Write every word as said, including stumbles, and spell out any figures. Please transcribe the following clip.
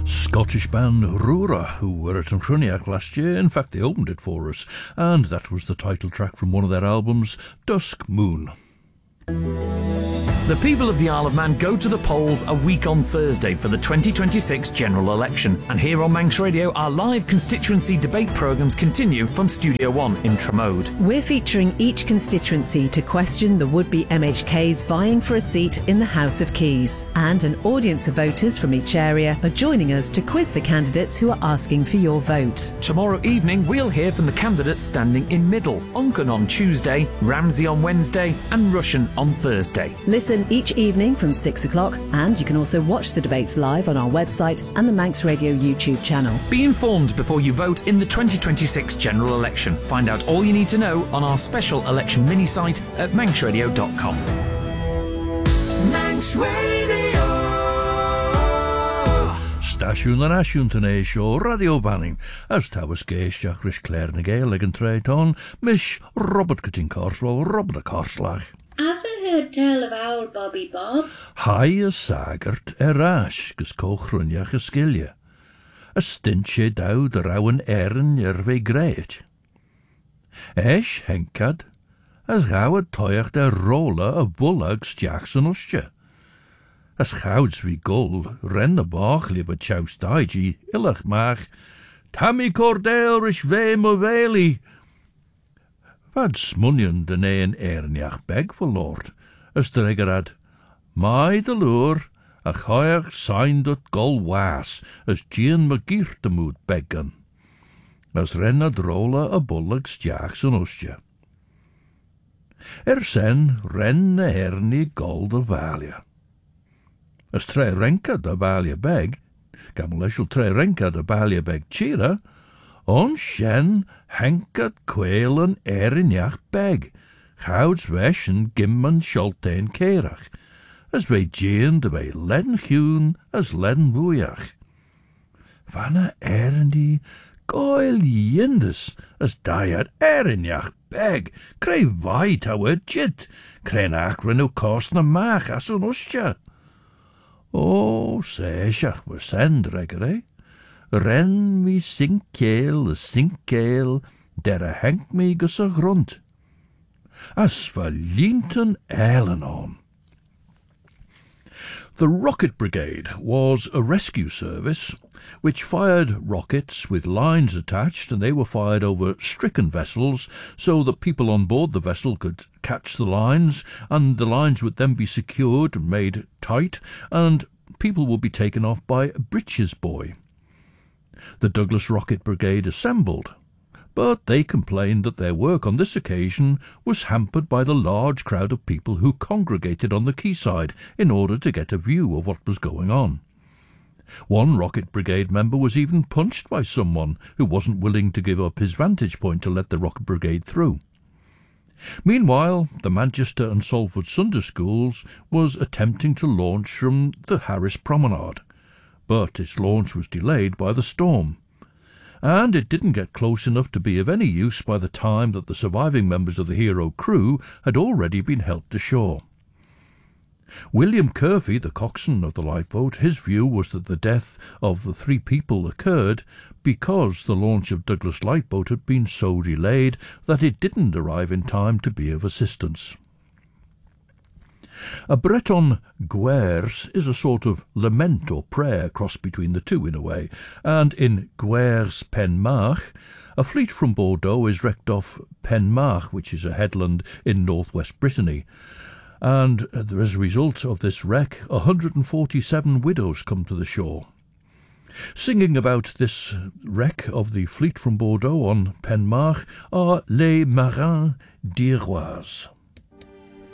Scottish band Rura, who were at Truniac last year. In fact, they opened it for us, and that was the title track from one of their albums, Dusk Moon. The people of the Isle of Man go to the polls a week on Thursday for the twenty twenty-six general election. And here on Manx Radio, our live constituency debate programmes continue from Studio One in Tramode. We're featuring each constituency to question the would-be M H Ks vying for a seat in the House of Keys. And an audience of voters from each area are joining us to quiz the candidates who are asking for your vote. Tomorrow evening, we'll hear from the candidates standing in middle. Onken on Tuesday, Ramsey on Wednesday and Russian on Thursday. Listen each evening from six o'clock, and you can also watch the debates live on our website and the Manx Radio YouTube channel. Be informed before you vote in the twenty twenty-six general election. Find out all you need to know on our special election mini site at manx radio dot com. Manx Radio. Stasiwn yn asiwn tyn ei sio Radio Banning, as tawas geisio Chris Clare na gael ag yn treton, mish Robert Cutting Corswell, Robert a Corslach. Ever heard tell of owl Bobby Bob? Hai y sagart erash gys cochrwniach y sgilia. A stinche dawd yr awen erin yr fe greid. Esh henkad, as gawad toiach der rola a bullags Jackson ustja. As gauds vi gull, ren de bach lieb a chaus daigi, illach mach, Tammy Cordell rish ve mo veli. Vad smunion den een erniach beg verloord, as de regerad, Mai de loer, a choiach sein dot gol was, as Jean McGeert moed beggen. As renna drola a bullags Jackson ustja. Er sen ren na erni gol de valia. As tre renka de valia beg, gammeleshul tre renka de valia beg chira, on shen henkad quail en erinjach beg, gouds weschen gimmen scholtein kerach, as wij jean de wij len huun as len woejach. Vanna erindi goil yindes, as diat erinjach beg, krei vait hou jit, krein akren u kost na mach as un ustja. O, seishach we send regere. Ren mi sinkeel, sinkeel, der a henk me gus a grond. As verlienten eilen on. The Rocket Brigade was a rescue service which fired rockets with lines attached, and they were fired over stricken vessels so that people on board the vessel could catch the lines, and the lines would then be secured and made tight, and people would be taken off by a breeches boy. The Douglas Rocket Brigade assembled, but they complained that their work on this occasion was hampered by the large crowd of people who congregated on the quayside in order to get a view of what was going on. One Rocket Brigade member was even punched by someone who wasn't willing to give up his vantage point to let the Rocket Brigade through. Meanwhile, the Manchester and Salford Sunday Schools was attempting to launch from the Harris Promenade, but its launch was delayed by the storm, and it didn't get close enough to be of any use by the time that the surviving members of the hero crew had already been helped ashore. William Curfey, the coxswain of the lifeboat, his view was that the death of the three people occurred because the launch of Douglas lifeboat had been so delayed that it didn't arrive in time to be of assistance. A Breton guers is a sort of lament or prayer crossed between the two in a way, and in Guers Penmarch, a fleet from Bordeaux is wrecked off Penmarch, which is a headland in northwest Brittany, and as a result of this wreck, one hundred forty-seven widows come to the shore. Singing about this wreck of the fleet from Bordeaux on Penmarch are Les Marins d'Iroise.